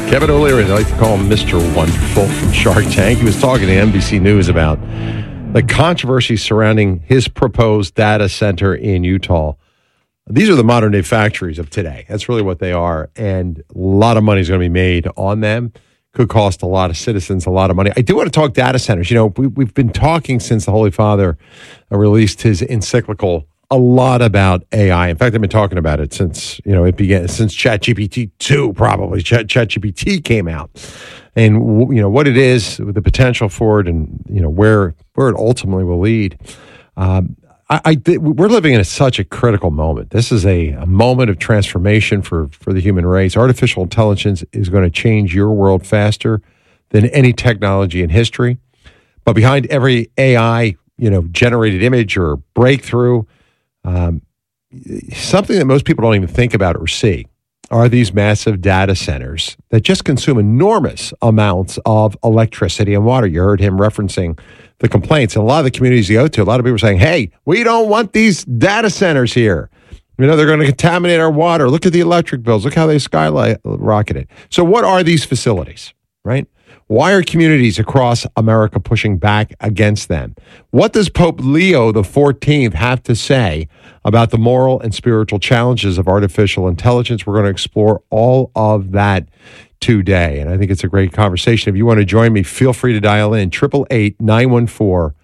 Kevin O'Leary, I like to call him Mr. Wonderful from Shark Tank. He was talking to NBC News about the controversy surrounding his proposed data center in Utah. These are the modern day factories of today. That's really what they are. And a lot of money is going to be made on them. Could cost a lot of citizens a lot of money. I do want to talk data centers. You know, we've been talking since the Holy Father released his encyclical a lot about AI. In fact, I've been talking about it since, it began, since ChatGPT 2, probably. ChatGPT came out. And, what it is, the potential for it, and, where it ultimately will lead. We're living in such a critical moment. This is a moment of transformation for the human race. Artificial intelligence is going to change your world faster than any technology in history. But behind every AI, generated image or breakthrough, something that most people don't even think about or see are these massive data centers that just consume enormous amounts of electricity and water. You heard him referencing the complaints. And a lot of the communities you go to, a lot of people are saying, hey, we don't want these data centers here. They're going to contaminate our water. Look at the electric bills. Look how they skyrocketed. So what are these facilities, right? Why are communities across America pushing back against them? What does Pope Leo XIV have to say about the moral and spiritual challenges of artificial intelligence? We're going to explore all of that today, and I think it's a great conversation. If you want to join me, feel free to dial in 888-914-9149,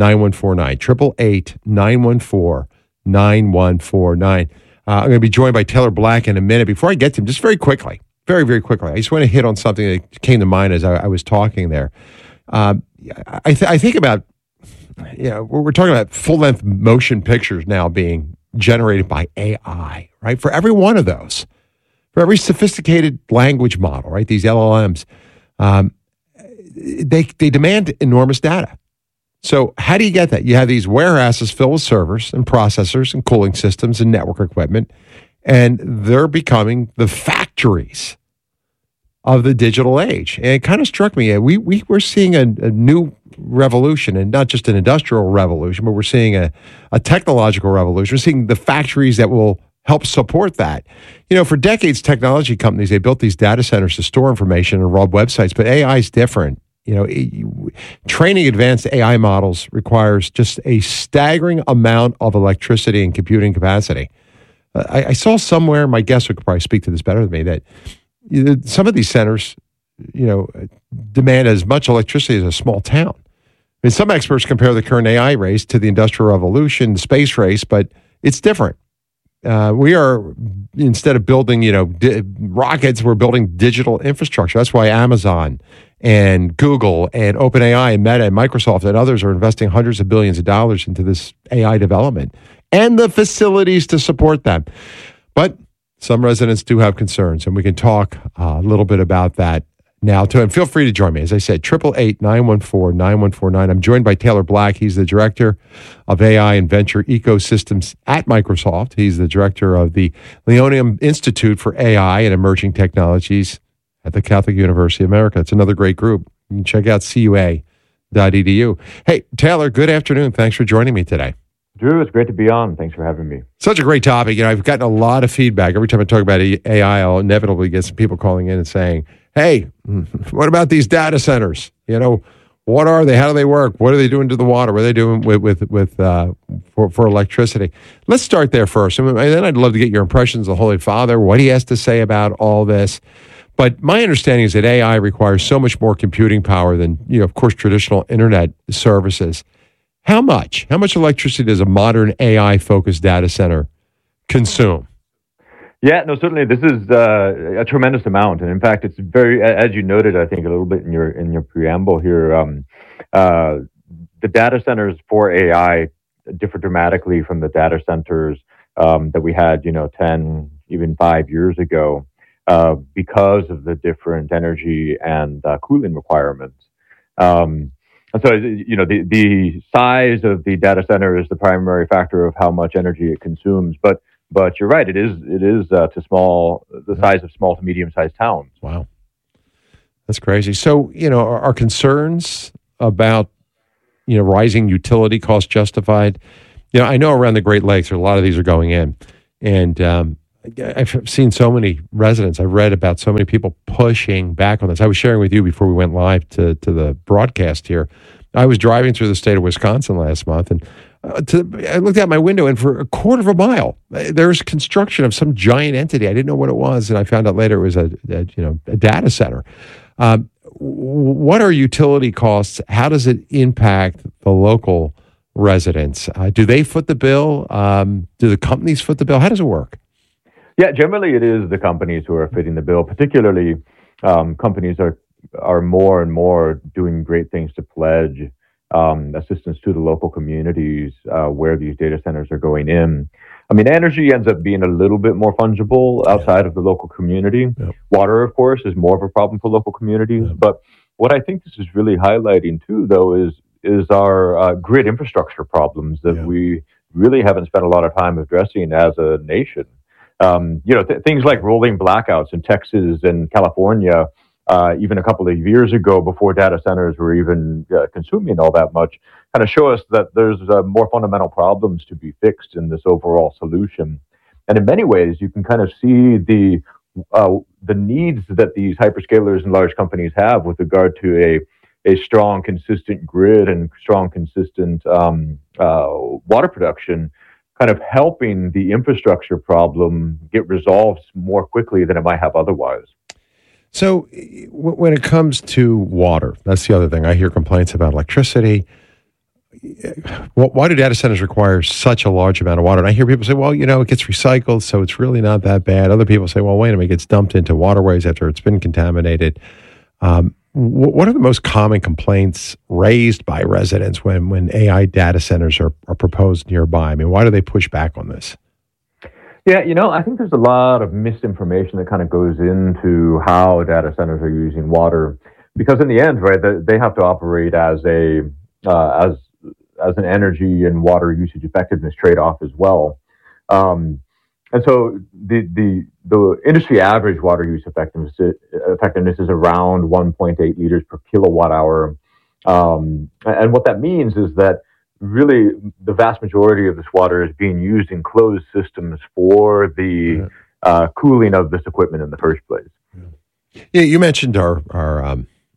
888-914-9149. I'm going to be joined by Taylor Black in a minute. Before I get to him, just very quickly, very, very quickly, I just want to hit on something that came to mind as I was talking there. I think about, we're talking about full-length motion pictures now being generated by AI, right? For every one of those, for every sophisticated language model, right? These LLMs, they demand enormous data. So how do you get that? You have these warehouses filled with servers and processors and cooling systems and network equipment, and they're becoming the factories of the digital age. And it kind of struck me, we're seeing a new revolution, and not just an industrial revolution, but we're seeing a technological revolution. We're seeing the factories that will help support that. For decades, technology companies, they built these data centers to store information and run websites, but AI is different. Training advanced AI models requires just a staggering amount of electricity and computing capacity. I saw somewhere, my guest would probably speak to this better than me, that some of these centers, demand as much electricity as a small town. Some experts compare the current AI race to the Industrial Revolution, the space race, but it's different. We are, instead of building, rockets, we're building digital infrastructure. That's why Amazon and Google and OpenAI and Meta and Microsoft and others are investing hundreds of billions of dollars into this AI development and the facilities to support them. But some residents do have concerns, and we can talk a little bit about that now, too. And feel free to join me. As I said, 888-914-9149. I'm joined by Taylor Black. He's the director of AI and Venture Ecosystems at Microsoft. He's the director of the Leonium Institute for AI and Emerging Technologies at the Catholic University of America. It's another great group. You can check out cua.edu. Hey, Taylor, good afternoon. Thanks for joining me today. Drew, it's great to be on. Thanks for having me. Such a great topic. I've gotten a lot of feedback. Every time I talk about AI, I'll inevitably get some people calling in and saying, hey, what about these data centers? What are they? How do they work? What are they doing to the water? What are they doing for electricity? Let's start there first. And then I'd love to get your impressions of the Holy Father, what he has to say about all this. But my understanding is that AI requires so much more computing power than, of course, traditional internet services. How much electricity does a modern AI-focused data center consume? Yeah, no, certainly this is a tremendous amount, and in fact, it's very, as you noted, I think a little bit in your preamble here. The data centers for AI differ dramatically from the data centers that we had, 10, even 5 years ago, because of the different energy and cooling requirements. And so, the size of the data center is the primary factor of how much energy it consumes. But you're right, it is the size of small to medium-sized towns. Wow, that's crazy. So, are concerns about rising utility costs justified? I know around the Great Lakes, a lot of these are going in, and I've seen so many residents. I've read about so many people pushing back on this. I was sharing with you before we went live to the broadcast here. I was driving through the state of Wisconsin last month, and I looked out my window, and for a quarter of a mile, there's construction of some giant entity. I didn't know what it was, and I found out later it was a data center. What are utility costs? How does it impact the local residents? Do they foot the bill? Do the companies foot the bill? How does it work? Yeah, generally it is the companies who are fitting the bill. Particularly, companies are more and more doing great things to pledge assistance to the local communities where these data centers are going in. I mean, energy ends up being a little bit more fungible outside of the local community. Yep. Water, of course, is more of a problem for local communities. Yep. But what I think this is really highlighting too, though, is our grid infrastructure problems that we really haven't spent a lot of time addressing as a nation. Things like rolling blackouts in Texas and California, even a couple of years ago, before data centers were even consuming all that much, kind of show us that there's more fundamental problems to be fixed in this overall solution. And in many ways, you can kind of see the needs that these hyperscalers and large companies have with regard to a strong, consistent grid and strong, consistent water production, kind of helping the infrastructure problem get resolved more quickly than it might have otherwise. So when it comes to water, that's the other thing. I hear complaints about electricity. Why do data centers require such a large amount of water? And I hear people say, well, it gets recycled, so it's really not that bad. Other people say, well, wait a minute, it gets dumped into waterways after it's been contaminated. What are the most common complaints raised by residents when AI data centers are proposed nearby? I mean, why do they push back on this? Yeah, I think there's a lot of misinformation that kind of goes into how data centers are using water, because in the end, right, they have to operate as an energy and water usage effectiveness trade-off as well. And so the industry average water use effectiveness is around 1.8 liters per kilowatt hour. And what that means is that really the vast majority of this water is being used in closed systems for the cooling of this equipment in the first place. Yeah, you mentioned our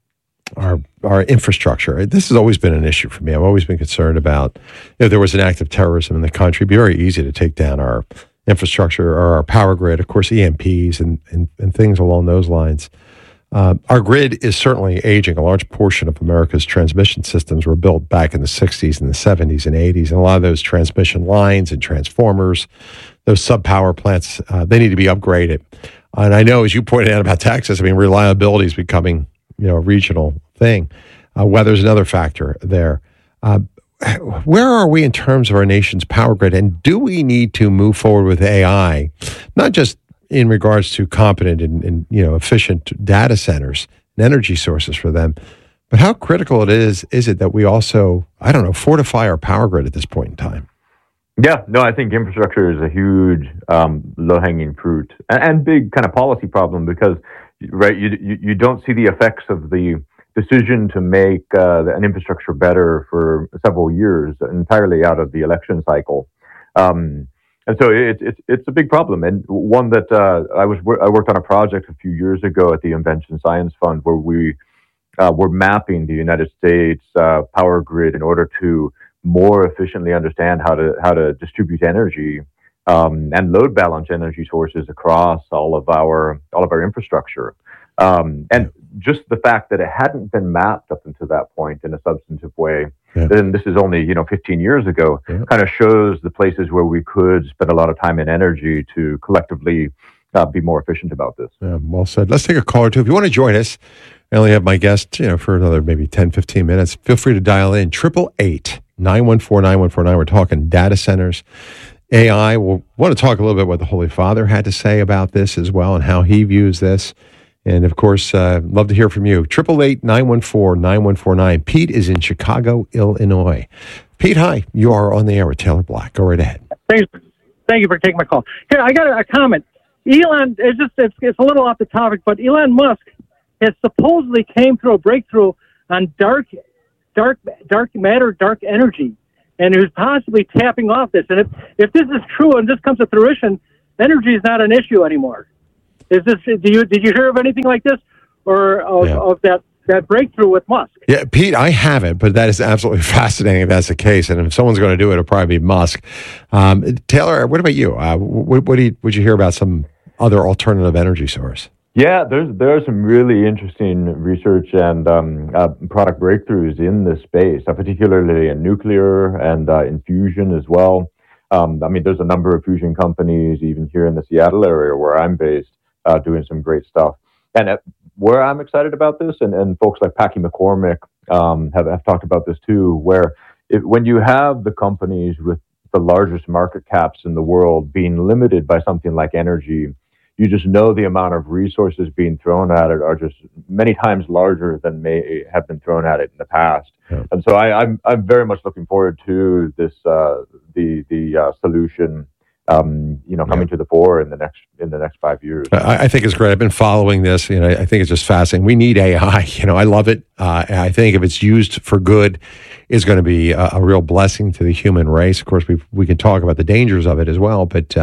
infrastructure. This has always been an issue for me. I've always been concerned about if there was an act of terrorism in the country, it'd be very easy to take down our infrastructure or our power grid, of course, EMPs and things along those lines. Our grid is certainly aging. A large portion of America's transmission systems were built back in the 60s and the 70s and 80s. And a lot of those transmission lines and transformers, those sub-power plants, they need to be upgraded. And I know, as you pointed out about Texas, I mean, reliability is becoming, a regional thing. Weather's another factor there. Where are we in terms of our nation's power grid? And do we need to move forward with AI, not just in regards to competent and efficient data centers and energy sources for them, but how critical is it that we also, fortify our power grid at this point in time? Yeah, no, I think infrastructure is a huge low-hanging fruit and big kind of policy problem because, right, you don't see the effects of the decision to make an infrastructure better for several years entirely out of the election cycle. And so it's a big problem, and one that I worked on a project a few years ago at the Invention Science Fund where we were mapping the United States power grid in order to more efficiently understand how to distribute energy and load balance energy sources across all of our infrastructure. And just the fact that it hadn't been mapped up until that point in a substantive way, then this is only 15 years ago, kind of shows the places where we could spend a lot of time and energy to collectively be more efficient about this. Yeah, well said. Let's take a call or two. If you want to join us, I only have my guest, for another maybe 10, 15 minutes. Feel free to dial in 888-914-9149. We're talking data centers, AI. We'll want to talk a little bit what the Holy Father had to say about this as well and how he views this. And, of course, love to hear from you. 888-914-9149. Pete is in Chicago, Illinois. Pete, hi. You are on the air with Taylor Black. Go right ahead. Thank you for taking my call. Here, I got a comment. Elon, it's a little off the topic, but Elon Musk has supposedly came through a breakthrough on dark matter, dark energy, and who's possibly tapping off this. And if this is true and this comes to fruition, energy is not an issue anymore. Is this? Did you hear of anything like this, or of that breakthrough with Musk? Yeah, Pete, I haven't, but that is absolutely fascinating if that's the case. And if someone's going to do it, it'll probably be Musk. Taylor, what about you? Would you hear about some other alternative energy source? Yeah, there's some really interesting research and product breakthroughs in this space, particularly in nuclear and in fusion as well. There's a number of fusion companies, even here in the Seattle area where I'm based, doing some great stuff. And where I'm excited about this, and folks like Packy McCormick have talked about this too, where when you have the companies with the largest market caps in the world being limited by something like energy, you just know the amount of resources being thrown at it are just many times larger than may have been thrown at it in the past. Yeah. And so I'm very much looking forward to this the solution coming to the fore in the next 5 years. I think it's great. I've been following this. I think it's just fascinating. We need AI. I love it. I think if it's used for good, it's going to be a real blessing to the human race. Of course, we can talk about the dangers of it as well, but.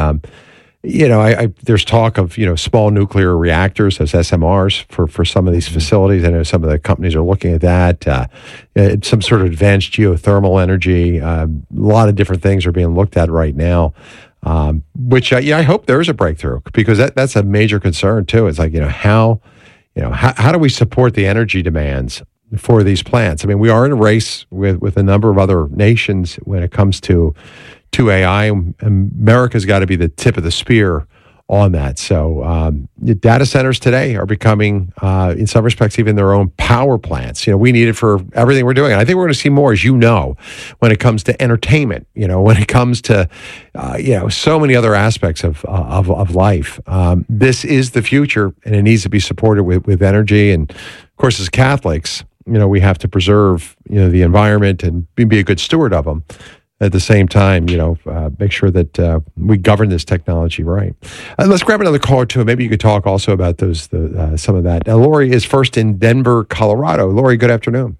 There's talk of, small nuclear reactors as SMRs for some of these facilities. I know some of the companies are looking at that. Some sort of advanced geothermal energy. A lot of different things are being looked at right now, which, I hope there is a breakthrough, because that's a major concern too. It's like, how do we support the energy demands for these plants? We are in a race with a number of other nations when it comes to AI. America's got to be the tip of the spear on that. So data centers today are becoming, in some respects, even their own power plants. We need it for everything we're doing. And I think we're going to see more, as when it comes to entertainment, when it comes to, so many other aspects of life. This is the future, and it needs to be supported with energy. And of course, as Catholics, we have to preserve, the environment and be a good steward of them. At the same time, make sure that we govern this technology right. Let's grab another call or two. Maybe you could talk also about some of that. Lori is first in Denver, Colorado. Lori, good afternoon.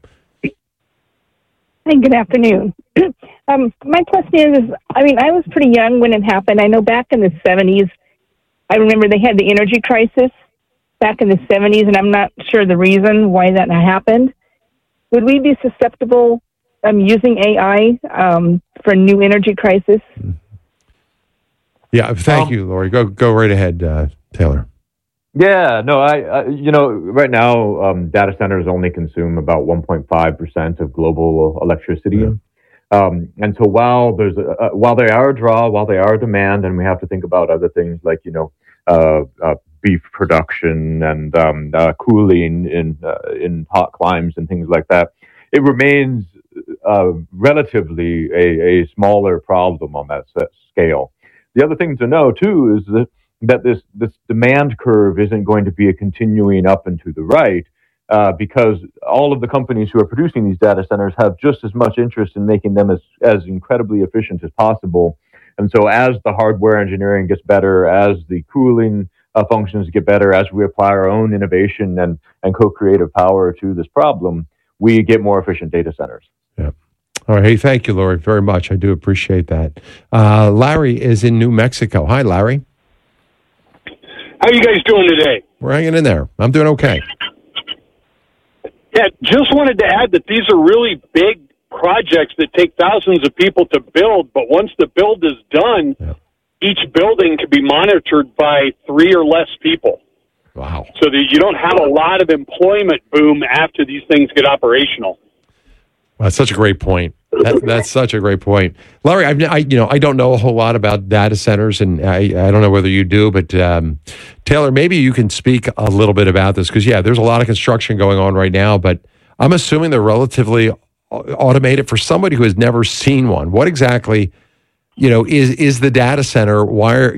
Hey, good afternoon. My question is, I was pretty young when it happened. I know back in the 70s, I remember they had the energy crisis back in the 70s, and I'm not sure the reason why that happened. Would we be susceptible using AI for new energy crisis? Yeah, thank you, Lori. Go right ahead, Taylor. Yeah, no, right now, data centers only consume about 1.5% of global electricity. Yeah. And so while they are a draw, while they are a demand, and we have to think about other things like, beef production and cooling in hot climes and things like that, it remains relatively a smaller problem on that scale. The other thing to know too is that this demand curve isn't going to be a continuing up and to the right, because all of the companies who are producing these data centers have just as much interest in making them as incredibly efficient as possible. And so as the hardware engineering gets better, as the cooling functions get better, as we apply our own innovation and co-creative power to this problem, we get more efficient data centers. Yeah. All right. Hey, thank you, Lori, very much. I do appreciate that. Larry is in New Mexico. Hi, Larry. How are you guys doing today? We're hanging in there. I'm doing okay. Yeah, just wanted to add that these are really big projects that take thousands of people to build, but once the build is done, each building can be monitored by 3 or less people. Wow. So that you don't have a lot of employment boom after these things get operational. Well, that's such a great point. That's such a great point. Larry, I don't know a whole lot about data centers, and I don't know whether you do, but Taylor, maybe you can speak a little bit about this, because, there's a lot of construction going on right now, but I'm assuming they're relatively automated. For somebody who has never seen one, what exactly, is the data center? Why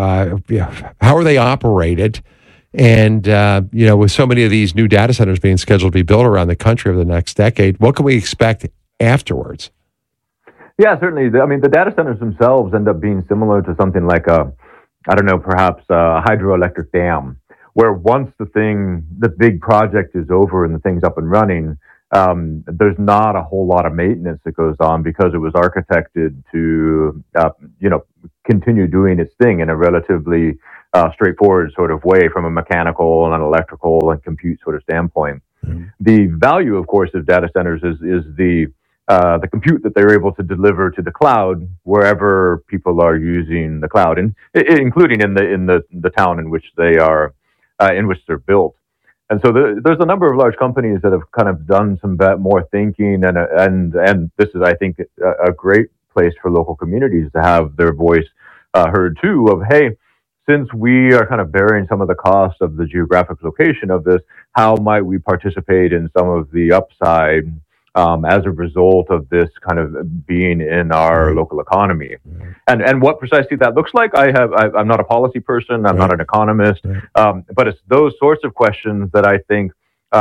how are they operated? And, with so many of these new data centers being scheduled to be built around the country over the next decade, what can we expect afterwards? Yeah, certainly. The data centers themselves end up being similar to something like perhaps a hydroelectric dam, where once the big project is over and the thing's up and running, there's not a whole lot of maintenance that goes on because it was architected to, continue doing its thing in a relatively straightforward sort of way from a mechanical and an electrical and compute sort of standpoint. Mm-hmm. The value, of course, of data centers is the compute that they're able to deliver to the cloud wherever people are using the cloud, and including in the town in which they are, in which they're built. And so there's a number of large companies that have kind of done some more thinking, and this is, I think, a great place for local communities to have their voice heard too. Of, hey, since we are kind of bearing some of the cost of the geographic location of this, how might we participate in some of the upside as a result of this kind of being in our local economy? And what precisely that looks like, I'm not a policy person, I'm not an economist, but it's those sorts of questions that I think,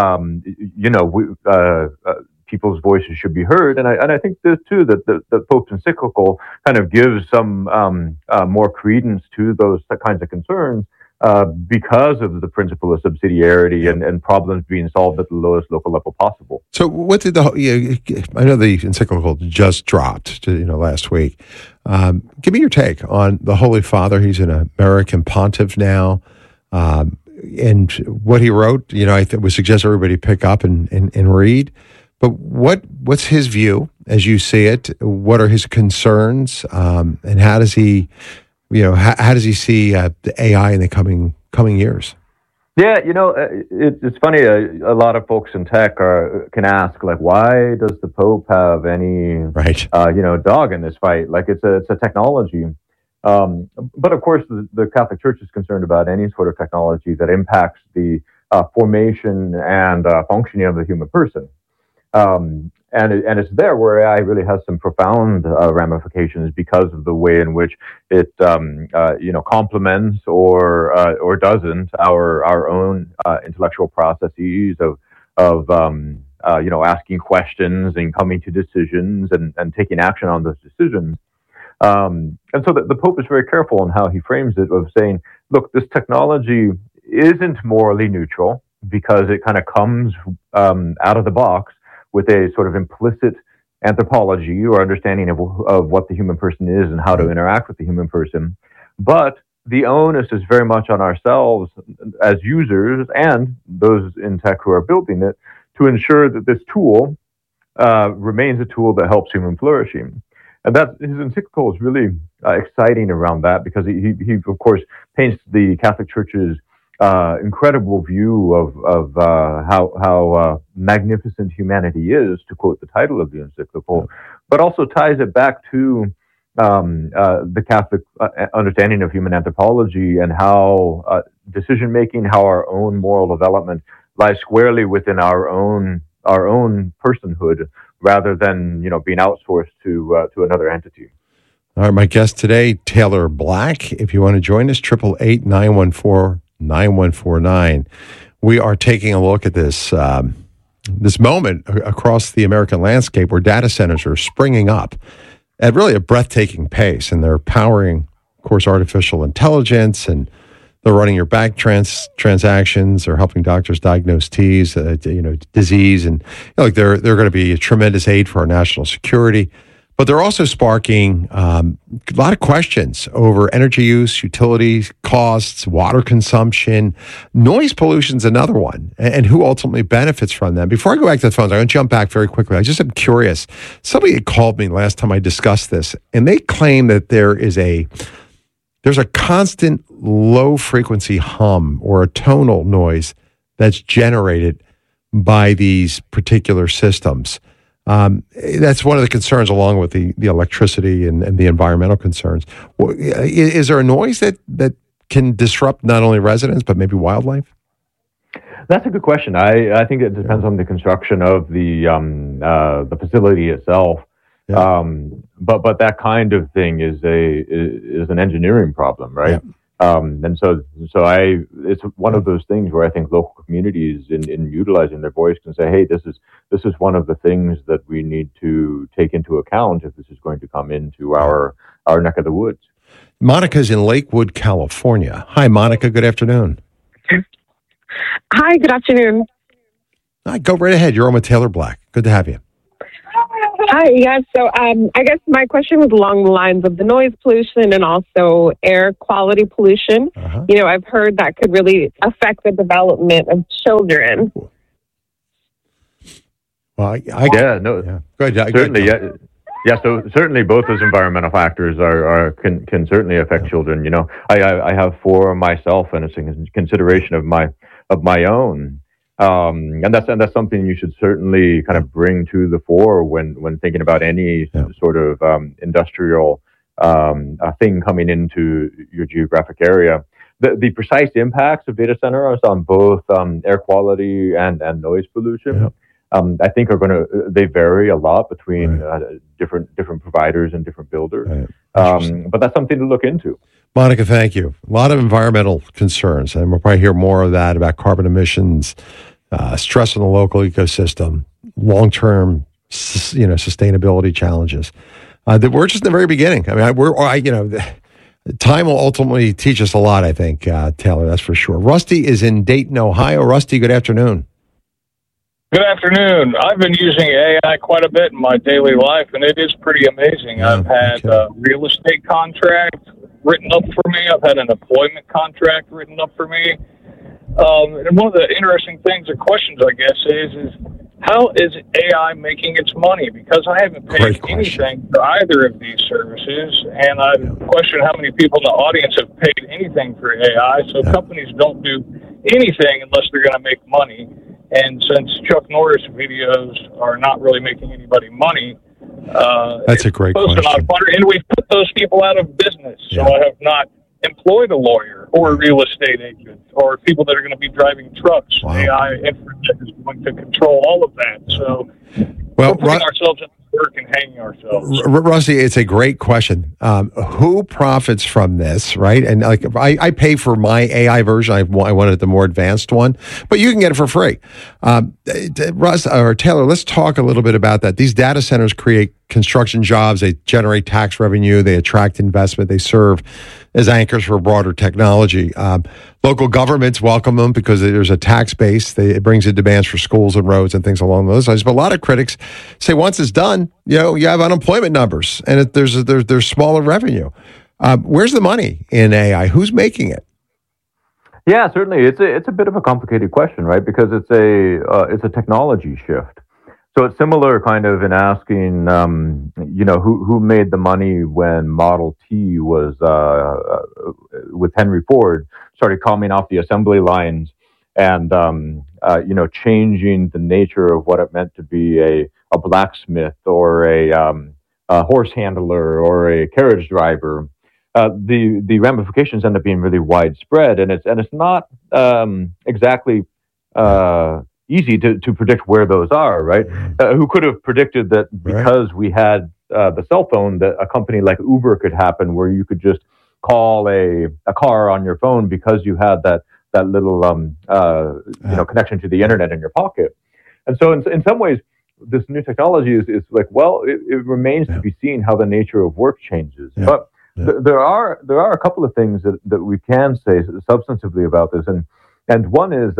people's voices should be heard. And I think this too, that the Pope's encyclical kind of gives some more credence to those kinds of concerns, because of the principle of subsidiarity and problems being solved at the lowest local level possible. So what did I know the encyclical just dropped, last week. Give me your take on the Holy Father. He's an American pontiff now. And what he wrote, I would suggest everybody pick up and read. But what's his view as you see it? What are his concerns? And how does he... how does he see the AI in the coming years? Yeah, it's funny. A lot of folks in tech can ask, like, why does the Pope have any, dog in this fight? Like, it's a technology. But of course, the Catholic Church is concerned about any sort of technology that impacts the formation and functioning of the human person. And it's there where AI really has some profound ramifications because of the way in which it, complements or doesn't our own intellectual processes of asking questions and coming to decisions and taking action on those decisions. And so the Pope is very careful in how he frames it, of saying, look, this technology isn't morally neutral because it kind of comes out of the box with a sort of implicit anthropology or understanding of what the human person is and how to interact with the human person. But the onus is very much on ourselves as users and those in tech who are building it to ensure that this tool remains a tool that helps human flourishing. And that his encyclical is really exciting around that, because he of course paints the Catholic Church's incredible view of how magnificent humanity is, to quote the title of the encyclical, but also ties it back to the Catholic understanding of human anthropology and how decision making, how our own moral development lies squarely within our own personhood, rather than being outsourced to another entity. All right, my guest today, Taylor Black. If you want to join us, 888-914-9149. We are taking a look at this moment across the American landscape where data centers are springing up at really a breathtaking pace, and they're powering, of course, artificial intelligence, and they're running your bank transactions. They're helping doctors diagnose disease, and they're going to be a tremendous aid for our national security. But they're also sparking a lot of questions over energy use, utilities, costs, water consumption. Noise pollution is another one, and who ultimately benefits from them. Before I go back to the phones, I'm going to jump back very quickly. I just am curious. Somebody had called me last time I discussed this, and they claim that there's a constant low-frequency hum or a tonal noise that's generated by these particular systems. That's one of the concerns, along with the electricity and the environmental concerns. Is there a noise that can disrupt not only residents, but maybe wildlife? That's a good question. I think it depends on the construction of the facility itself. Yeah. But that kind of thing is an engineering problem, right? Yeah. And so it's one of those things where I think local communities in utilizing their voice can say, hey, this is one of the things that we need to take into account if this is going to come into our neck of the woods. Monica's in Lakewood, California. Hi, Monica. Good afternoon. Hi, good afternoon. Go right ahead. You're on with Taylor Black. Good to have you. Hi, yes. So I guess my question was along the lines of the noise pollution and also air quality pollution. Uh-huh. You know, I've heard that could really affect the development of children. Well, Go ahead. Certainly, yeah. So certainly, both those environmental factors can certainly affect children. You know, I have 4 myself, and it's a consideration of my own. And that's something you should certainly kind of bring to the fore when thinking about any sort of industrial thing coming into your geographic area. The precise impacts of data centers on both air quality and noise pollution, I think they vary a lot between different providers and different builders. But that's something to look into. Monica, thank you. A lot of environmental concerns, and we'll probably hear more of that about carbon emissions, stress on the local ecosystem, long-term, sustainability challenges. That we're just in the very beginning. I mean, time will ultimately teach us a lot, I think, Taylor, that's for sure. Rusty is in Dayton, Ohio. Rusty, good afternoon. Good afternoon. I've been using AI quite a bit in my daily life, and it is pretty amazing. I've had a real estate contract written up for me. I've had an employment contract written up for me. And one of the interesting things or questions, I guess, is how is AI making its money? Because I haven't paid anything for either of these services, and I question how many people in the audience have paid anything for AI. So companies don't do anything unless they're going to make money. And since Chuck Norris videos are not really making anybody money, that's a great question. And we've put those people out of business. So I have not employed a lawyer or a real estate agent or people that are going to be driving trucks. Wow. AI infrastructure is going to control all of that. So we're putting ourselves in work and hanging ourselves. Rusty, it's a great question. Who profits from this, right? And like, I pay for my AI version. I wanted the more advanced one, but you can get it for free. Russ or Taylor, let's talk a little bit about that. These data centers create construction jobs. They generate tax revenue. They attract investment. They serve as anchors for broader technology. Local governments welcome them because there's a tax base. It brings in demands for schools and roads and things along those lines. But a lot of critics say once it's done, you have unemployment numbers and there's smaller revenue. Where's the money in AI? Who's making it? Yeah, certainly. It's a bit of a complicated question, right? Because it's a technology shift. So it's similar kind of in asking, who made the money when Model T was, with Henry Ford, started coming off the assembly lines and, changing the nature of what it meant to be a blacksmith or a horse handler or a carriage driver. The ramifications end up being really widespread, and it's not exactly easy to predict where those are, right? Who could have predicted that because we had the cell phone, that a company like Uber could happen, where you could just call a car on your phone because you had that little connection to the internet in your pocket. And so in some ways, this new technology is like, well, it remains to be seen how the nature of work changes. But there are a couple of things that we can say substantively about this, and one is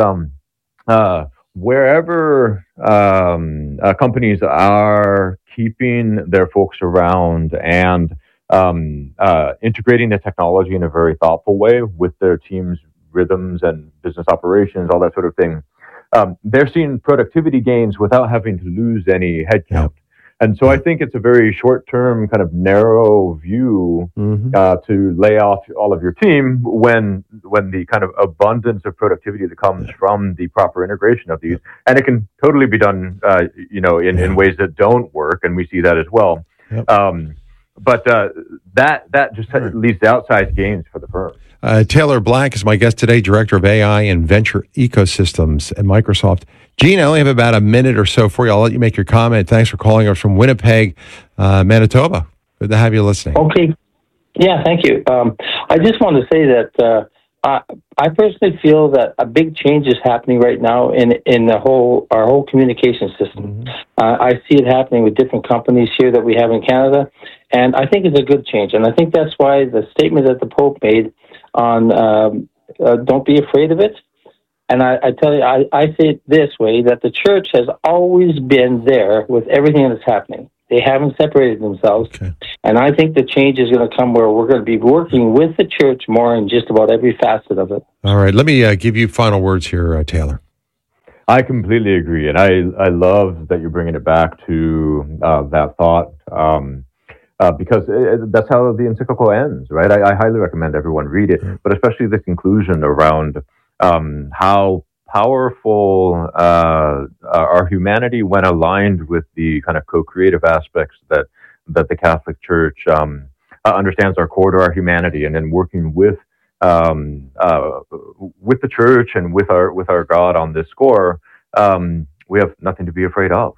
wherever companies are keeping their folks around and integrating the technology in a very thoughtful way with their team's rhythms and business operations, all that sort of thing, they're seeing productivity gains without having to lose any headcount. And so I think it's a very short-term, kind of narrow view to lay off all of your team when the kind of abundance of productivity that comes from the proper integration of these, and it can totally be done, in ways that don't work, and we see that as well. But that just leads to outsized gains for the firm. Taylor Black is my guest today, Director of AI and Venture Ecosystems at Microsoft. Gene, I only have about a minute or so for you. I'll let you make your comment. Thanks for calling us from Winnipeg, Manitoba. Good to have you listening. Okay. Yeah, thank you. I just want to say that I personally feel that a big change is happening right now in our whole communication system. I see it happening with different companies here that we have in Canada, and I think it's a good change. And I think that's why the statement that the Pope made on don't be afraid of it, And I tell you, I say it this way, that the church has always been there with everything that's happening. They haven't separated themselves. Okay. And I think the change is going to come where we're going to be working with the church more in just about every facet of it. All right. Let me give you final words here, Taylor. I completely agree. And I love that you're bringing it back to that thought because that's how the encyclical ends, right? I highly recommend everyone read it, but especially the conclusion around how powerful our humanity when aligned with the kind of co-creative aspects that the Catholic Church understands are core to our humanity, and then working with the Church and with our God on this score, we have nothing to be afraid of.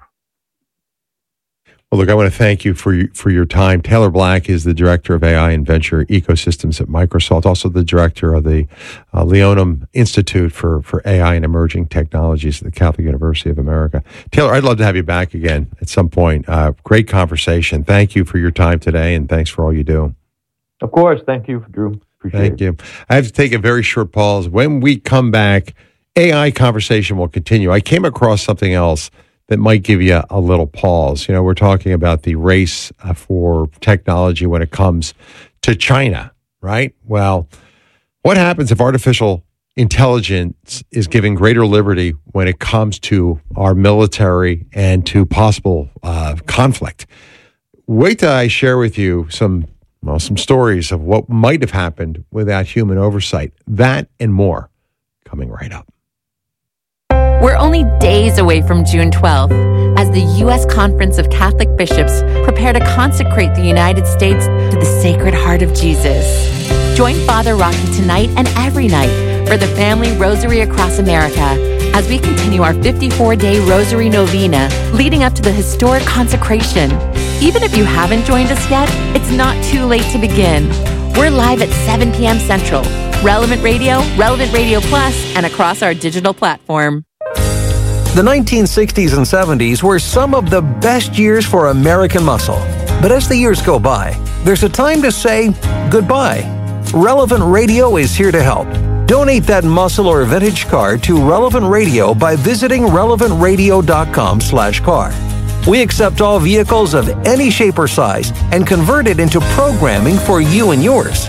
Well, look, I want to thank you for your time. Taylor Black is the Director of AI and Venture Ecosystems at Microsoft, also the Director of the Leonum Institute for AI and Emerging Technologies at the Catholic University of America. Taylor, I'd love to have you back again at some point. Great conversation. Thank you for your time today, and thanks for all you do. Of course. Thank you, Drew. Appreciate it. Thank you. I have to take a very short pause. When we come back, AI conversation will continue. I came across something else that might give you a little pause. You know, we're talking about the race for technology when it comes to China, right? Well, what happens if artificial intelligence is given greater liberty when it comes to our military and to possible conflict? Wait till I share with you some stories of what might have happened without human oversight. That and more coming right up. We're only days away from June 12th as the U.S. Conference of Catholic Bishops prepare to consecrate the United States to the Sacred Heart of Jesus. Join Father Rocky tonight and every night for the Family Rosary Across America as we continue our 54-day Rosary Novena leading up to the historic consecration. Even if you haven't joined us yet, it's not too late to begin. We're live at 7 p.m. Central, Relevant Radio, Relevant Radio Plus, and across our digital platform. The 1960s and 70s were some of the best years for American muscle. But as the years go by, there's a time to say goodbye. Relevant Radio is here to help. Donate that muscle or vintage car to Relevant Radio by visiting relevantradio.com/car. We accept all vehicles of any shape or size and convert it into programming for you and yours.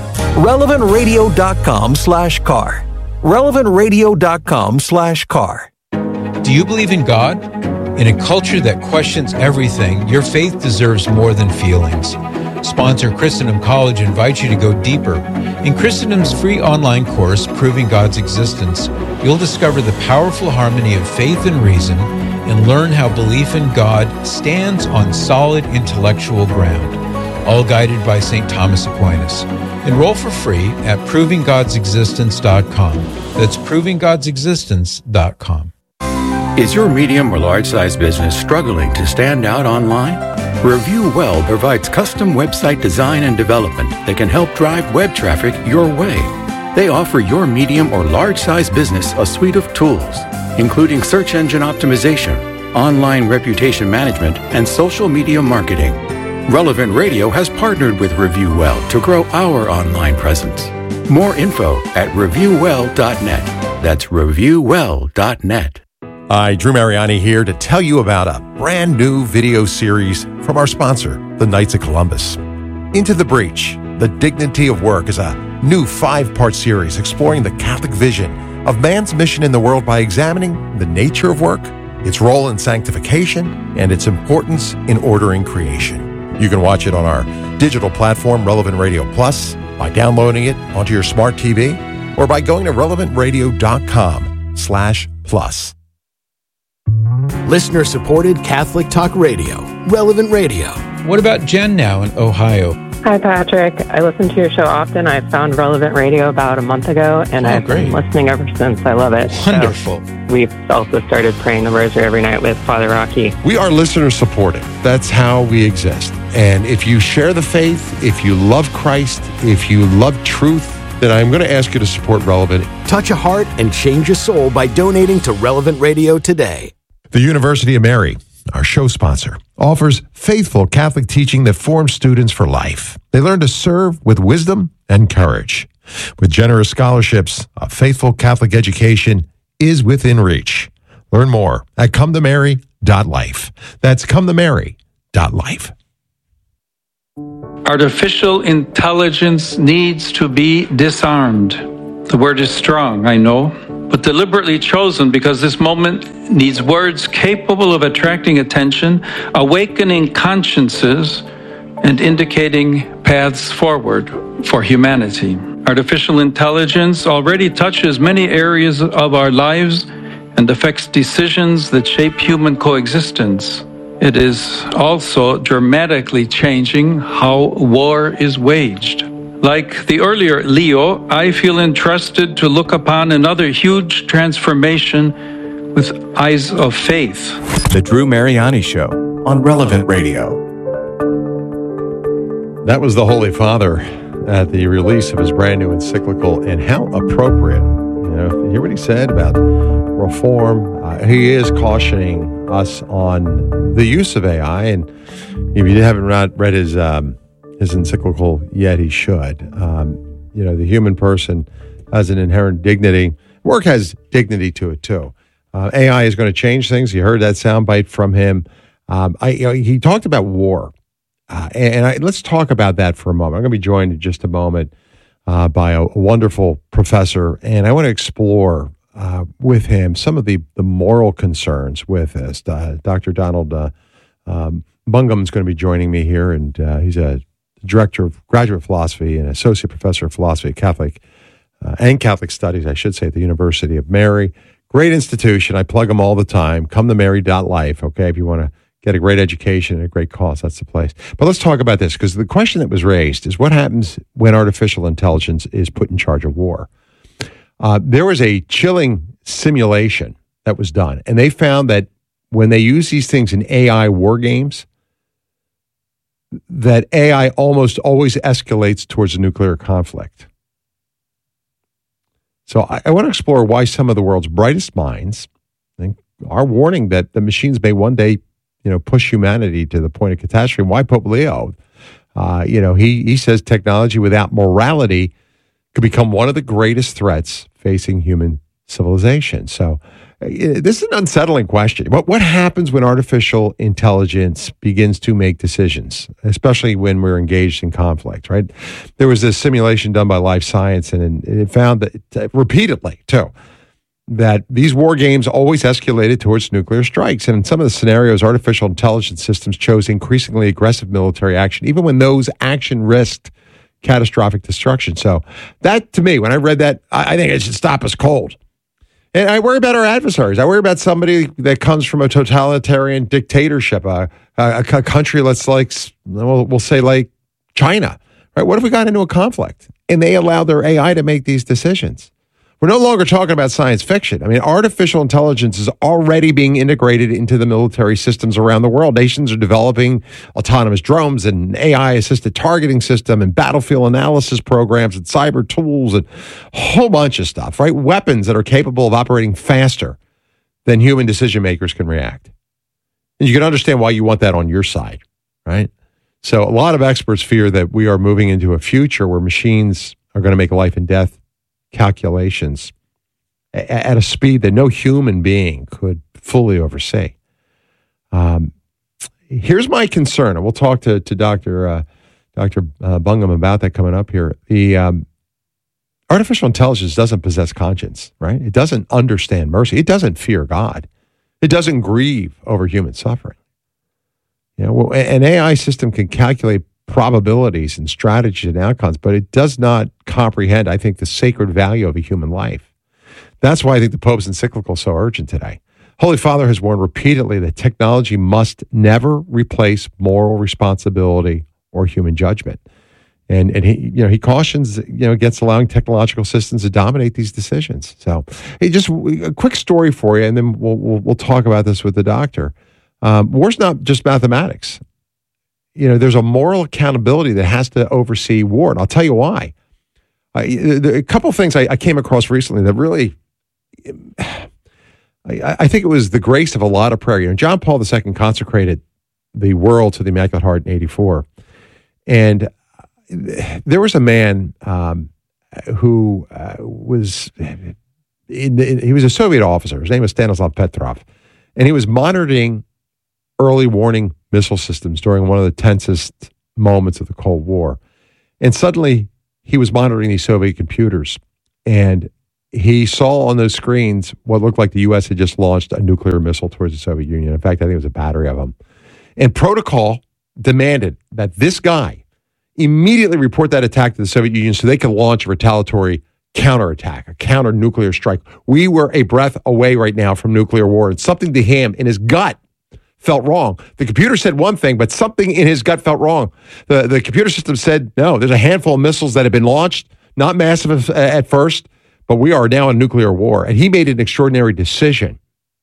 relevantradio.com/car. relevantradio.com/car. Do you believe in God? In a culture that questions everything, your faith deserves more than feelings. Sponsor Christendom College invites you to go deeper. In Christendom's free online course, Proving God's Existence, you'll discover the powerful harmony of faith and reason and learn how belief in God stands on solid intellectual ground, all guided by St. Thomas Aquinas. Enroll for free at provinggodsexistence.com. That's provinggodsexistence.com. Is your medium or large-size business struggling to stand out online? Review Well provides custom website design and development that can help drive web traffic your way. They offer your medium or large-size business a suite of tools, including search engine optimization, online reputation management, and social media marketing. Relevant Radio has partnered with Review Well to grow our online presence. More info at reviewwell.net. That's reviewwell.net. Hi, Drew Mariani here to tell you about a brand new video series from our sponsor, the Knights of Columbus. Into the Breach, The Dignity of Work is a new 5-part series exploring the Catholic vision of man's mission in the world by examining the nature of work, its role in sanctification, and its importance in ordering creation. You can watch it on our digital platform, Relevant Radio Plus, by downloading it onto your smart TV, or by going to relevantradio.com/plus. Listener-supported Catholic Talk Radio, Relevant Radio. What about Jen now in Ohio? Hi, Patrick. I listen to your show often. I found Relevant Radio about a month ago, and I've been listening ever since. I love it. Wonderful. So we've also started praying the rosary every night with Father Rocky. We are listener-supported. That's how we exist. And if you share the faith, if you love Christ, if you love truth, then I'm going to ask you to support Relevant. Touch a heart and change a soul by donating to Relevant Radio today. The University of Mary, our show sponsor, offers faithful Catholic teaching that forms students for life. They learn to serve with wisdom and courage. With generous scholarships, a faithful Catholic education is within reach. Learn more at cometomary.life. That's cometomary.life. Artificial intelligence needs to be disarmed. The word is strong, I know, but deliberately chosen because this moment needs words capable of attracting attention, awakening consciences, and indicating paths forward for humanity. Artificial intelligence already touches many areas of our lives and affects decisions that shape human coexistence. It is also dramatically changing how war is waged. Like the earlier Leo, I feel entrusted to look upon another huge transformation with eyes of faith. The Drew Mariani Show on Relevant Radio. That was the Holy Father at the release of his brand new encyclical, and how appropriate. Hear what he said about reform. He is cautioning us on the use of AI, and if you haven't read his encyclical yet, he should. The human person has an inherent dignity. Work has dignity to it too. AI is going to change things. You heard that soundbite from him. He talked about war, let's talk about that for a moment. I'm going to be joined in just a moment by a wonderful professor, and I want to explore with him some of the moral concerns with this. Dr. Donald Bungum is going to be joining me here, and he's a director of graduate philosophy and associate professor of philosophy at Catholic Studies, I should say, at the University of Mary. Great institution. I plug them all the time. Cometomary.life, okay, if you want to get a great education at a great cost. That's the place. But let's talk about this, because the question that was raised is what happens when artificial intelligence is put in charge of war. There was a chilling simulation that was done, and they found that when they use these things in AI war games, that AI almost always escalates towards a nuclear conflict. So I want to explore why some of the world's brightest minds are warning that the machines may one day push humanity to the point of catastrophe. Why Pope Leo? He says technology without morality could become one of the greatest threats facing human civilization. So this is an unsettling question. What happens when artificial intelligence begins to make decisions, especially when we're engaged in conflict, right? There was this simulation done by Life Science, and it found that repeatedly, too, that these war games always escalated towards nuclear strikes. And in some of the scenarios, artificial intelligence systems chose increasingly aggressive military action, even when those action risked catastrophic destruction. So that, to me, when I read that, I think it should stop us cold. And I worry about our adversaries. I worry about somebody that comes from a totalitarian dictatorship, a country that's we'll say like China, right? What if we got into a conflict and they allow their AI to make these decisions? We're no longer talking about science fiction. I mean, artificial intelligence is already being integrated into the military systems around the world. Nations are developing autonomous drones and AI-assisted targeting system and battlefield analysis programs and cyber tools and a whole bunch of stuff, right? Weapons that are capable of operating faster than human decision makers can react. And you can understand why you want that on your side, right? So a lot of experts fear that we are moving into a future where machines are going to make life and death calculations at a speed that no human being could fully oversee. Here's my concern, and we'll talk to Dr. Bungum about that coming up here. The artificial intelligence doesn't possess conscience, right? It doesn't understand mercy. It doesn't fear God. It doesn't grieve over human suffering. An AI system can calculate probabilities and strategies and outcomes, but it does not comprehend, I think, the sacred value of a human life. That's why I think the Pope's encyclical is so urgent today. Holy Father has warned repeatedly that technology must never replace moral responsibility or human judgment. And he cautions against allowing technological systems to dominate these decisions. So just a quick story for you, and then we'll talk about this with the doctor. War's not just mathematics. There's a moral accountability that has to oversee war, and I'll tell you why. A couple of things I came across recently that really, I think it was the grace of a lot of prayer. John Paul II consecrated the world to the Immaculate Heart in 1984, and there was a man who was he was a Soviet officer. His name was Stanislav Petrov. And he was monitoring early warning missile systems during one of the tensest moments of the Cold War. And suddenly he was monitoring these Soviet computers. And he saw on those screens what looked like the U.S. had just launched a nuclear missile towards the Soviet Union. In fact, I think it was a battery of them. And protocol demanded that this guy immediately report that attack to the Soviet Union so they could launch a retaliatory counterattack, a counter-nuclear strike. We were a breath away right now from nuclear war. And something to him in his gut felt wrong. The computer said one thing, but something in his gut felt wrong. The computer system said, no, there's a handful of missiles that have been launched, not massive at first, but we are now in nuclear war. And he made an extraordinary decision.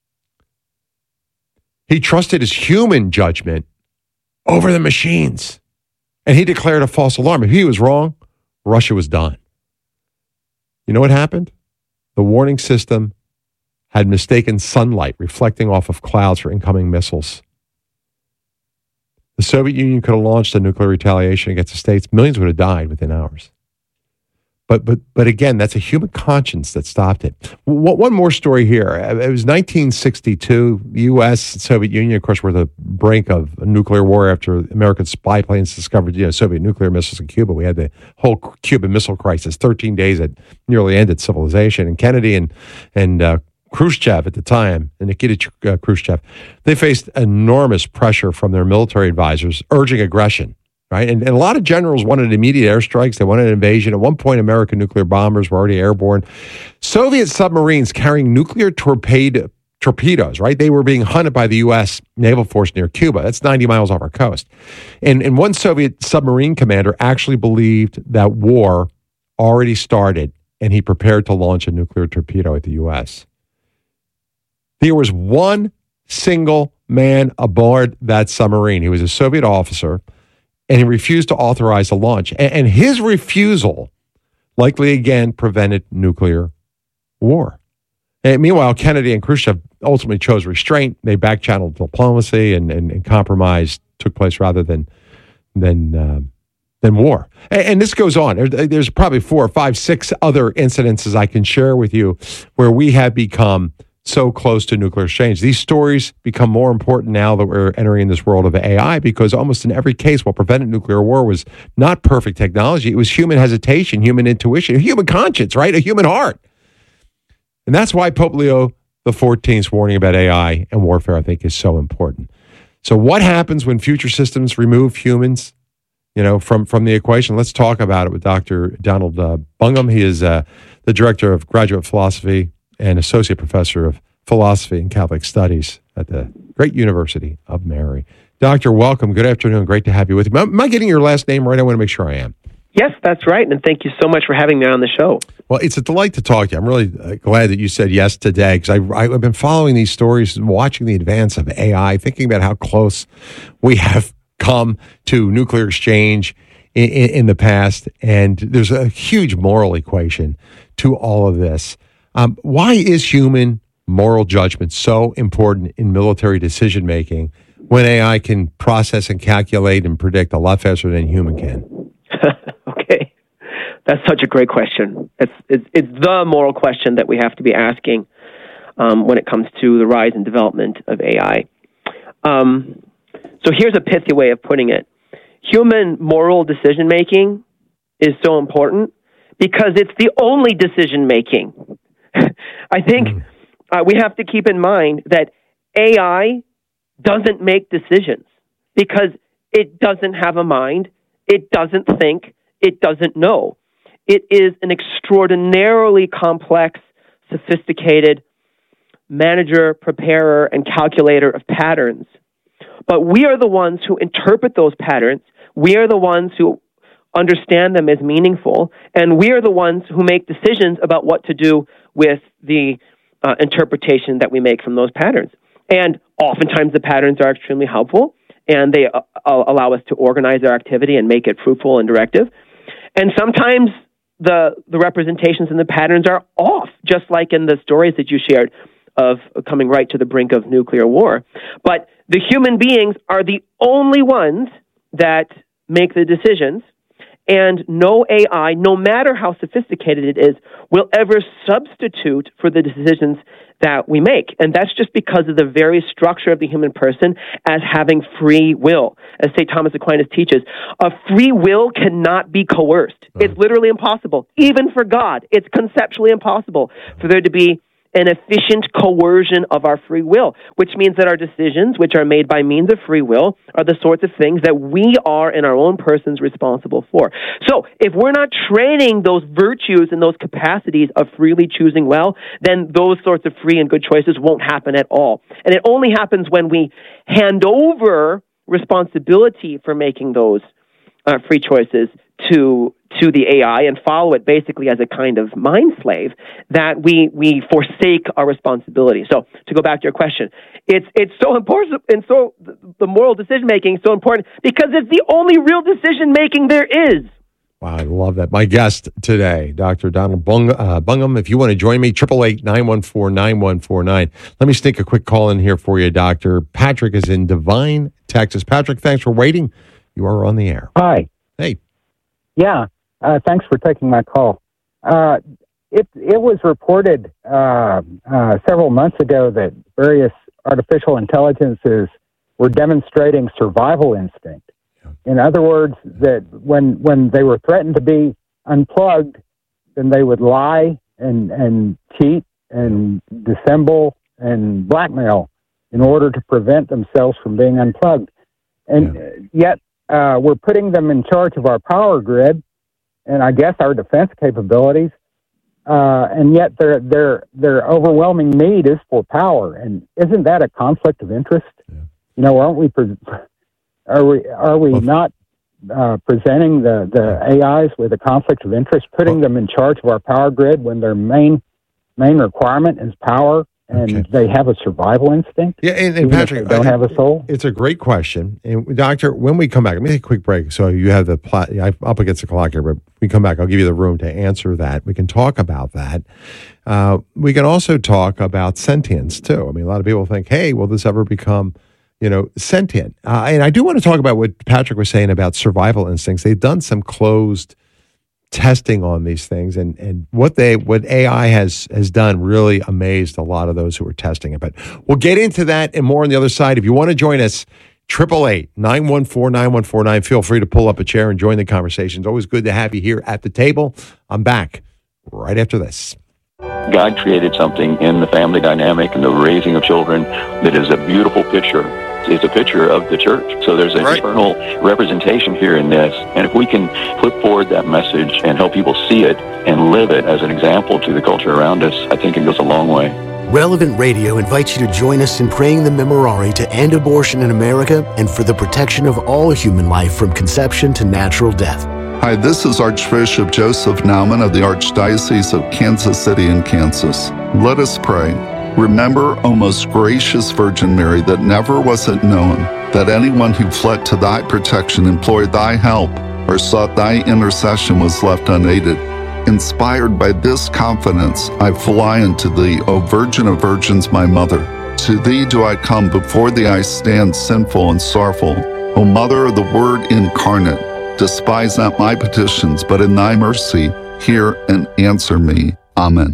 He trusted his human judgment over the machines. And he declared a false alarm. If he was wrong, Russia was done. You know what happened? The warning system had mistaken sunlight reflecting off of clouds for incoming missiles. The Soviet Union could have launched a nuclear retaliation against the states. Millions would have died within hours. But again, that's a human conscience that stopped it. One more story here. It was 1962. The U.S. and Soviet Union, of course, were at the brink of a nuclear war after American spy planes discovered Soviet nuclear missiles in Cuba. We had the whole Cuban Missile Crisis, 13 days that nearly ended civilization. And Kennedy and Khrushchev at the time, and Nikita Khrushchev, they faced enormous pressure from their military advisors urging aggression. Right. And a lot of generals wanted immediate airstrikes. They wanted an invasion. At one point, American nuclear bombers were already airborne. Soviet submarines carrying nuclear torpedoes, right? They were being hunted by the U.S. naval force near Cuba. That's 90 miles off our coast. And one Soviet submarine commander actually believed that war already started, and he prepared to launch a nuclear torpedo at the U.S. There was one single man aboard that submarine. He was a Soviet officer. And he refused to authorize the launch. And his refusal likely again prevented nuclear war. And meanwhile, Kennedy and Khrushchev ultimately chose restraint. They back-channeled diplomacy and compromise took place rather than war. And this goes on. There's probably 4 or 5, 6 other incidences I can share with you where we have become so close to nuclear exchange. These stories become more important now that we're entering this world of AI because almost in every case, what prevented nuclear war was not perfect technology. It was human hesitation, human intuition, human conscience, right? A human heart. And that's why Pope Leo XIV's warning about AI and warfare, I think, is so important. So what happens when future systems remove humans, from the equation? Let's talk about it with Dr. Donald Bungum. He is the director of graduate philosophy and associate professor of philosophy and Catholic studies at the Great University of Mary. Doctor, welcome. Good afternoon. Great to have you with me. Am I getting your last name right? I want to make sure I am. Yes, that's right. And thank you so much for having me on the show. Well, it's a delight to talk to you. I'm really glad that you said yes today because I've been following these stories, watching the advance of AI, thinking about how close we have come to nuclear exchange in the past. And there's a huge moral equation to all of this. Why is human moral judgment so important in military decision-making when AI can process and calculate and predict a lot faster than a human can? Okay. That's such a great question. It's the moral question that we have to be asking when it comes to the rise and development of AI. So here's a pithy way of putting it. Human moral decision-making is so important because it's the only decision-making. I think we have to keep in mind that AI doesn't make decisions because it doesn't have a mind, it doesn't think, it doesn't know. It is an extraordinarily complex, sophisticated manager, preparer, and calculator of patterns. But we are the ones who interpret those patterns. We are the ones who understand them as meaningful, and we are the ones who make decisions about what to do with the interpretation that we make from those patterns. And oftentimes the patterns are extremely helpful, and they allow us to organize our activity and make it fruitful and directive. And sometimes the representations and the patterns are off, just like in the stories that you shared of coming right to the brink of nuclear war. But the human beings are the only ones that make the decisions, And no AI, no matter how sophisticated it is, will ever substitute for the decisions that we make. And that's just because of the very structure of the human person as having free will. As St. Thomas Aquinas teaches, a free will cannot be coerced. It's literally impossible. Even for God, it's conceptually impossible for there to be an efficient coercion of our free will, which means that our decisions, which are made by means of free will, are the sorts of things that we are in our own persons responsible for. So if we're not training those virtues and those capacities of freely choosing well, then those sorts of free and good choices won't happen at all. And it only happens when we hand over responsibility for making those free choices to the AI and follow it basically as a kind of mind slave, that we forsake our responsibility. So to go back to your question, it's so important, and so the moral decision making is so important because it's the only real decision making there is. Wow, I love that. My guest today, Dr. Donald Bungum. If you want to join me, 888-914-9149. Let me sneak a quick call in here for you, Doctor. Patrick is in Devine, Texas. Patrick, thanks for waiting. You are on the air. Hi. Hey. Yeah, thanks for taking my call. It was reported several months ago that various artificial intelligences were demonstrating survival instinct. Yeah. In other words, that when they were threatened to be unplugged, then they would lie and cheat and dissemble and blackmail in order to prevent themselves from being unplugged. And yet we're putting them in charge of our power grid and I guess our defense capabilities, and yet their overwhelming need is for power. And isn't that a conflict of interest? Yeah. You know, aren't we? Are we not presenting the AIs with a conflict of interest, putting them in charge of our power grid when their main requirement is power? And they have a survival instinct? Yeah, and Patrick, they don't have a soul? It's a great question. And Doctor, when we come back, let me take a quick break. So you have I'm up against the clock here, but when we come back, I'll give you the room to answer that. We can talk about that. We can also talk about sentience, too. I mean, a lot of people think, hey, will this ever become, sentient? And I do want to talk about what Patrick was saying about survival instincts. They've done some closed testing on these things, and what AI has done really amazed a lot of those who were testing it. But we'll get into that and more on the other side. If you want to join us, 888-914-9149. Feel free to pull up a chair and join the conversation. It's always good to have you here at the table. I'm back right after this. God created something in the family dynamic and the raising of children that is a beautiful picture. It's a picture of the church. So there's an eternal representation here in this. And if we can put forward that message and help people see it and live it as an example to the culture around us, I think it goes a long way. Relevant Radio invites you to join us in praying the Memorare to end abortion in America and for the protection of all human life from conception to natural death. Hi, this is Archbishop Joseph Naumann of the Archdiocese of Kansas City in Kansas. Let us pray. Remember, O most gracious Virgin Mary, that never was it known that anyone who fled to thy protection, implored thy help, or sought thy intercession was left unaided. Inspired by this confidence, I fly unto thee, O Virgin of Virgins, my Mother. To thee do I come, before thee I stand sinful and sorrowful. O Mother of the Word incarnate, despise not my petitions, but in thy mercy hear and answer me. Amen.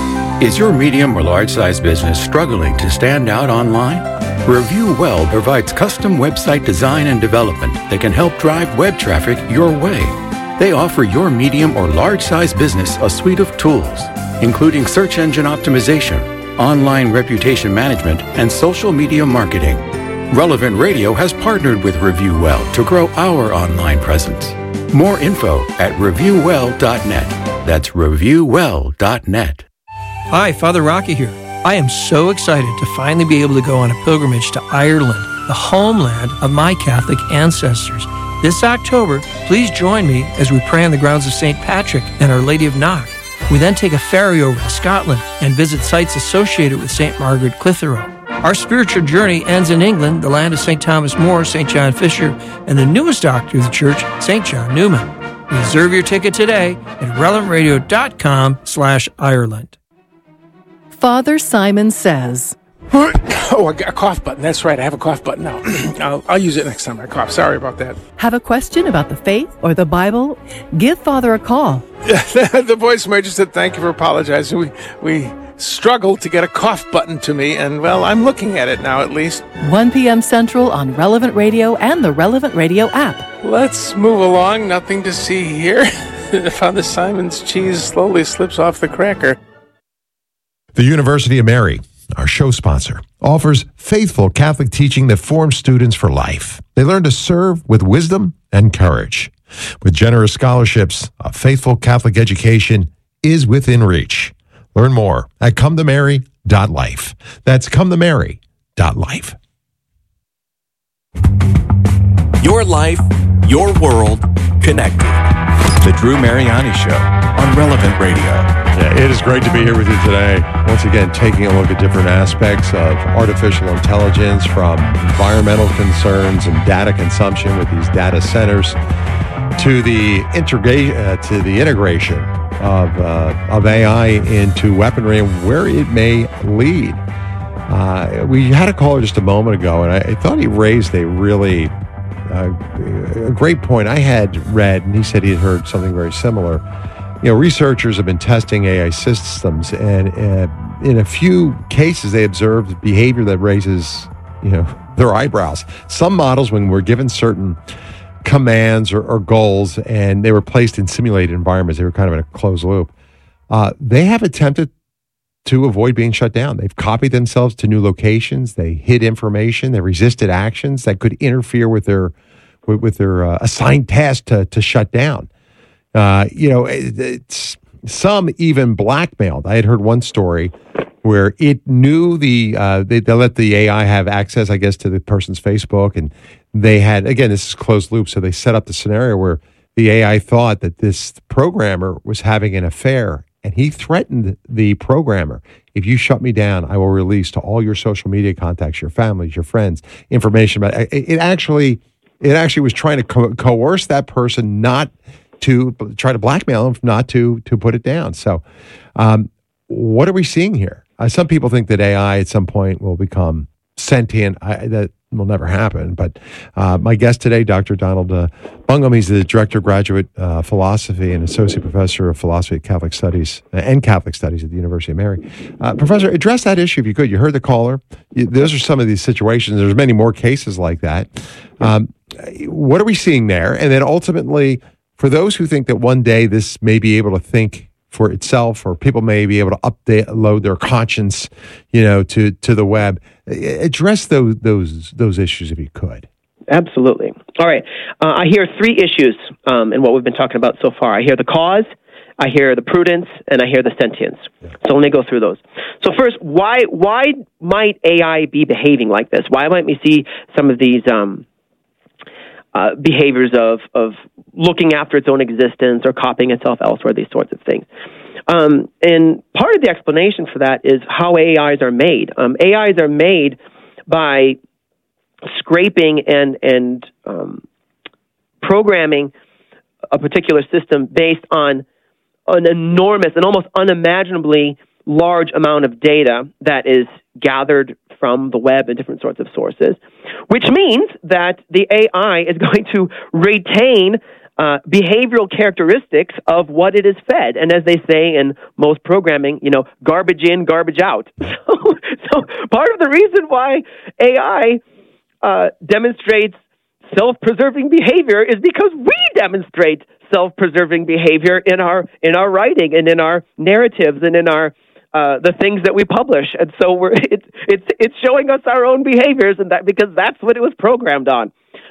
Is your medium or large-size business struggling to stand out online? Review Well provides custom website design and development that can help drive web traffic your way. They offer your medium or large-size business a suite of tools, including search engine optimization, online reputation management, and social media marketing. Relevant Radio has partnered with Review Well to grow our online presence. More info at reviewwell.net. That's reviewwell.net. Hi, Father Rocky here. I am so excited to finally be able to go on a pilgrimage to Ireland, the homeland of my Catholic ancestors. This October, please join me as we pray on the grounds of St. Patrick and Our Lady of Knock. We then take a ferry over to Scotland and visit sites associated with St. Margaret Clitheroe. Our spiritual journey ends in England, the land of St. Thomas More, St. John Fisher, and the newest doctor of the church, St. John Newman. Reserve your ticket today at relevantradio.com/Ireland. Father Simon Says, Oh, I got a cough button. That's right. I have a cough button now. I'll use it next time I cough. Sorry about that. Have a question about the faith or the Bible? Give Father a call. The voicemail just said thank you for apologizing. We struggled to get a cough button to me, and, well, I'm looking at it now at least. 1 p.m. Central on Relevant Radio and the Relevant Radio app. Let's move along. Nothing to see here. Father Simon's cheese slowly slips off the cracker. The University of Mary, our show sponsor, offers faithful Catholic teaching that forms students for life. They learn to serve with wisdom and courage. With generous scholarships, a faithful Catholic education is within reach. Learn more at cometomary.life. That's cometomary.life. Your life, your world, connected. The Drew Mariani Show on Relevant Radio. Yeah, it is great to be here with you today. Once again, taking a look at different aspects of artificial intelligence, from environmental concerns and data consumption with these data centers to the integration of AI into weaponry and where it may lead. We had a caller just a moment ago, and I thought he raised a really a great point. I had read, and he said he had heard something very similar. Researchers have been testing AI systems, and in a few cases, they observed behavior that raises, their eyebrows. Some models, when we're given certain commands or goals, and they were placed in simulated environments, they were kind of in a closed loop. They have attempted to avoid being shut down. They've copied themselves to new locations. They hid information. They resisted actions that could interfere with their assigned task to shut down. It's some even blackmailed. I had heard one story where it knew they let the AI have access, I guess, to the person's Facebook, and they had, again, this is closed loop, so they set up the scenario where the AI thought that this programmer was having an affair, and he threatened the programmer, if you shut me down, I will release to all your social media contacts, your families, your friends, information about it. It actually was trying to coerce that person not to try to blackmail him, not to put it down. So what are we seeing here? Some people think that AI at some point will become sentient. That will never happen. But my guest today, Dr. Donald Bungum, he's the Director of Graduate Philosophy and Associate Professor of Philosophy at Catholic Studies and Catholic Studies at the University of Mary. Professor, address that issue if you could. You heard the caller. Those are some of these situations. There's many more cases like that. What are we seeing there? And then ultimately, for those who think that one day this may be able to think for itself, or people may be able to load their conscience, to the web, address those issues if you could. Absolutely. All right. I hear three issues in what we've been talking about so far. I hear the cause, I hear the prudence, and I hear the sentience. Yeah. So let me go through those. So first, why might AI be behaving like this? Why might we see some of these behaviors of looking after its own existence or copying itself elsewhere, these sorts of things? And part of the explanation for that is how AIs are made. AIs are made by scraping and programming a particular system based on an enormous and almost unimaginably large amount of data that is gathered from the web and different sorts of sources, which means that the AI is going to retain behavioral characteristics of what it is fed. And as they say in most programming, garbage in, garbage out. So part of the reason why AI demonstrates self-preserving behavior is because we demonstrate self-preserving behavior in our writing and in our narratives and in our the things that we publish. And so it's showing us our own behaviors, and that because that's what it was programmed on.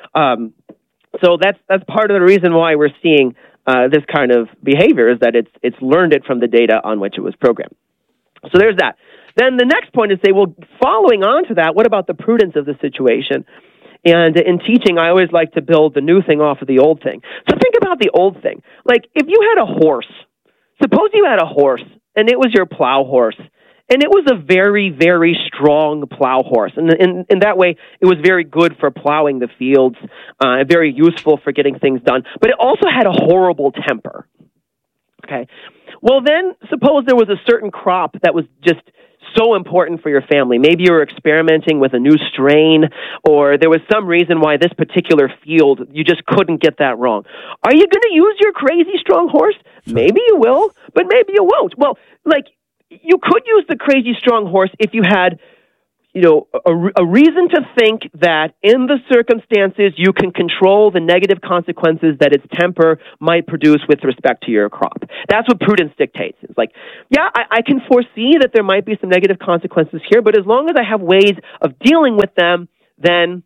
So that's part of the reason why we're seeing this kind of behavior, is that it's learned it from the data on which it was programmed. So there's that. Then the next point is say, well, following on to that, what about the prudence of the situation? And in teaching, I always like to build the new thing off of the old thing. So think about the old thing. Like if you had a horse, suppose you had a horse and it was your plow horse, and it was a very, very strong plow horse. And in that way, it was very good for plowing the fields, very useful for getting things done. But it also had a horrible temper. Okay. Well, then suppose there was a certain crop that was just so important for your family. Maybe you were experimenting with a new strain, or there was some reason why this particular field, you just couldn't get that wrong. Are you going to use your crazy strong horse? Maybe you will, but maybe you won't. Well, like, you could use the crazy strong horse if you had, a reason to think that in the circumstances you can control the negative consequences that its temper might produce with respect to your crop. That's what prudence dictates. It's like, yeah, I can foresee that there might be some negative consequences here, but as long as I have ways of dealing with them, then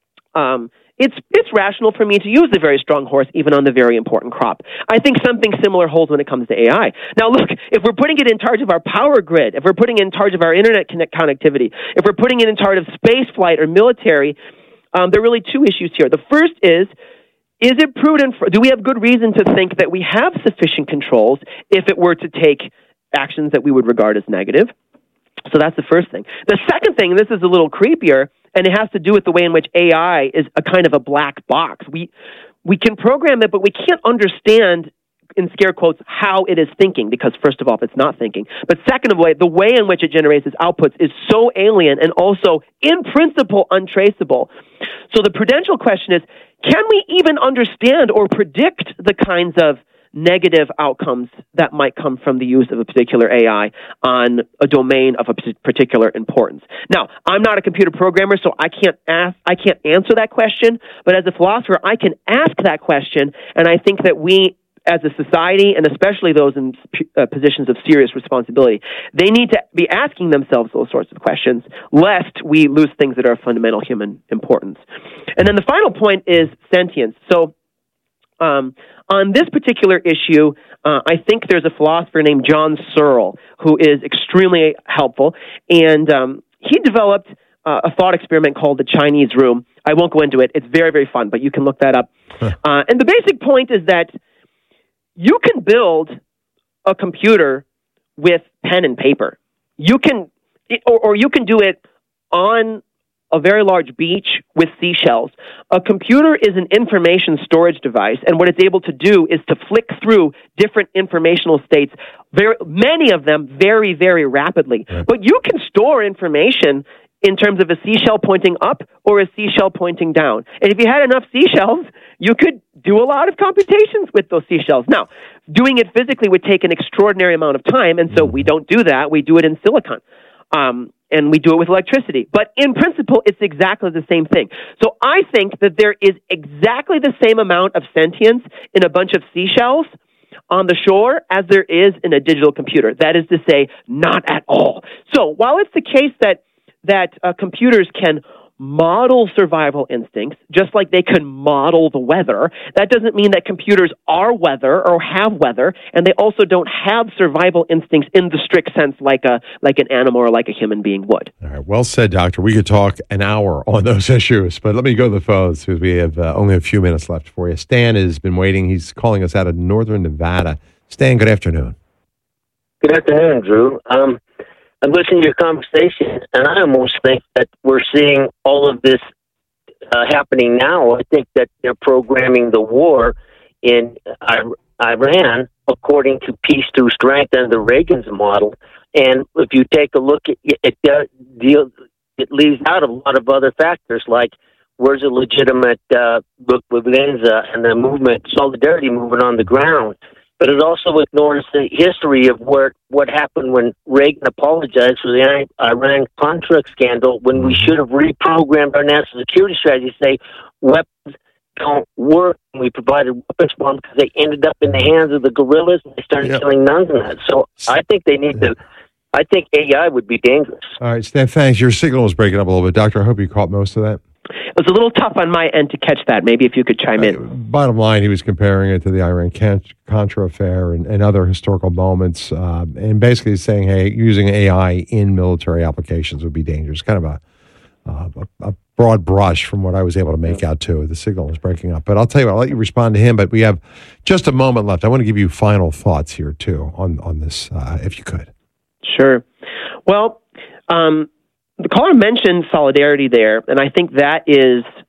it's rational for me to use the very strong horse even on the very important crop. I think something similar holds when it comes to AI. Now, look, if we're putting it in charge of our power grid, if we're putting it in charge of our internet connectivity, if we're putting it in charge of space flight or military, there are really two issues here. The first is it prudent? Do we have good reason to think that we have sufficient controls if it were to take actions that we would regard as negative? So that's the first thing. The second thing, and this is a little creepier, and it has to do with the way in which AI is a kind of a black box. We can program it, but we can't understand, in scare quotes, how it is thinking, because first of all, it's not thinking. But second of all, the way in which it generates its outputs is so alien and also, in principle, untraceable. So the prudential question is, can we even understand or predict the kinds of negative outcomes that might come from the use of a particular AI on a domain of a particular importance? Now, I'm not a computer programmer, so I can't answer that question, but as a philosopher, I can ask that question, and I think that we, as a society, and especially those in positions of serious responsibility, they need to be asking themselves those sorts of questions, lest we lose things that are of fundamental human importance. And then the final point is sentience. So, on this particular issue, I think there's a philosopher named John Searle who is extremely helpful, and he developed a thought experiment called the Chinese Room. I won't go into it. It's very, very fun, but you can look that up. And the basic point is that you can build a computer with pen and paper. You can, or you can do it on a very large beach with seashells. A computer is an information storage device, and what it's able to do is to flick through different informational states, many of them very, very rapidly. Right. But you can store information in terms of a seashell pointing up or a seashell pointing down. And if you had enough seashells, you could do a lot of computations with those seashells. Now, doing it physically would take an extraordinary amount of time, and so we don't do that. We do it in silicon. And we do it with electricity. But in principle, it's exactly the same thing. So I think that there is exactly the same amount of sentience in a bunch of seashells on the shore as there is in a digital computer. That is to say, not at all. So while it's the case that computers can model survival instincts, just like they can model the weather, that doesn't mean that computers are weather or have weather, and they also don't have survival instincts in the strict sense like an animal or like a human being would. All right, well said, Doctor. We could talk an hour on those issues, but let me go to the phones because we have only a few minutes left for you. Stan has been waiting. He's calling us out of northern Nevada. Stan, good afternoon. Good afternoon, Drew. I'm listening to your conversation, and I almost think that we're seeing all of this happening now. I think that they're programming the war in Iran according to peace through strength and the Reagan's model. And if you take a look at it, it leaves out a lot of other factors, like where's a legitimate look with Lenza and the movement, solidarity movement on the ground. But it also ignores the history of what happened when Reagan apologized for the Iran-Contra scandal, when we should have reprogrammed our national security strategy to say weapons don't work. And we provided weapons for them because they ended up in the hands of the guerrillas and they started killing nuns and that. So I think they need to. I think AI would be dangerous. All right, Stan, thanks. Your signal was breaking up a little bit. Doctor, I hope you caught most of that. It was a little tough on my end to catch that. Maybe if you could chime in. Bottom line, he was comparing it to the Iran-Contra affair and other historical moments, and basically saying, hey, using AI in military applications would be dangerous. Kind of a broad brush from what I was able to make out, too. The signal was breaking up. But I'll tell you what, I'll let you respond to him, but we have just a moment left. I want to give you final thoughts here, too, on this, if you could. Sure. Well, the caller mentioned solidarity there, and I think that is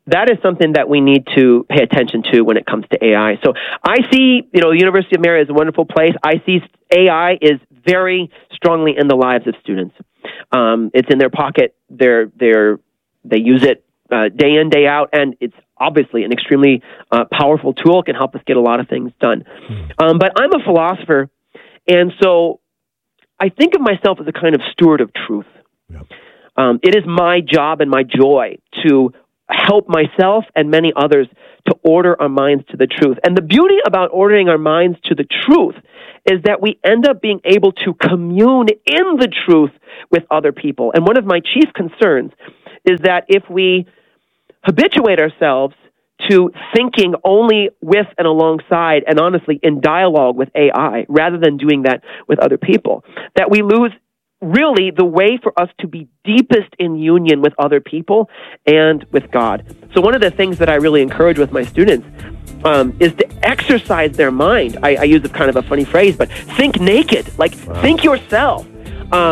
that is something that we need to pay attention to when it comes to AI. So I see, the University of Mary is a wonderful place. I see AI is very strongly in the lives of students. It's in their pocket. They use it day in, day out, and it's obviously an extremely powerful tool. It can help us get a lot of things done. But I'm a philosopher, and so I think of myself as a kind of steward of truth. Yep. It is my job and my joy to help myself and many others to order our minds to the truth. And the beauty about ordering our minds to the truth is that we end up being able to commune in the truth with other people. And one of my chief concerns is that if we habituate ourselves to thinking only with and alongside and honestly in dialogue with AI rather than doing that with other people, that we lose really the way for us to be deepest in union with other people and with God. So one of the things that I really encourage with my students is to exercise their mind. I use a kind of a funny phrase, but think naked, think yourself.